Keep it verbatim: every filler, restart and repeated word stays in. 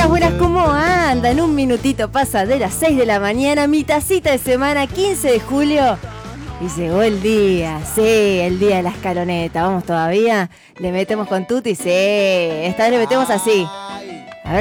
buenas, buenas, ¿cómo andan? Un minutito pasa de las seis de la mañana, mi tacita de semana, quince de julio. Y llegó el día, sí, el día de la escaloneta. ¿Vamos todavía? ¿Le metemos con tutti? Sí, esta vez le metemos así.